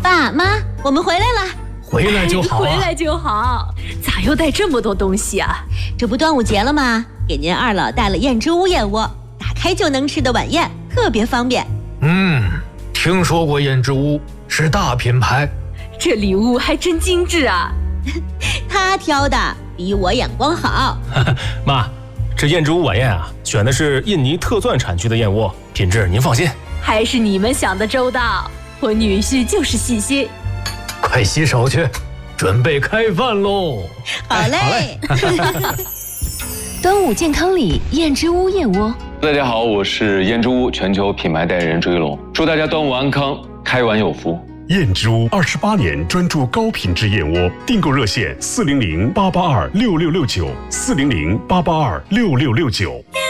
爸妈，我们回来了。 回来就好啊， 回来就好。咋又带这么多东西啊？ 这不端午节了吗？给您二老带了燕之屋燕窝，打开就能吃的晚宴，特别方便。 听说过燕之屋，是大品牌。 这礼物还真精致啊。 他挑的比我眼光好。 妈，这燕之屋晚宴啊，选的是印尼特钻产区的燕窝，品质您放心。 还是你们想的周到，我女婿就是细心。 快洗手去，准备开饭喽。 好嘞。 端午健康礼燕之屋燕窝。 大家好，我是燕之屋全球品牌代言人追龙，祝大家端午安康，开碗有福。 燕之屋28年专注高品质燕窝，订购热线400-882-6669，400-882-6669。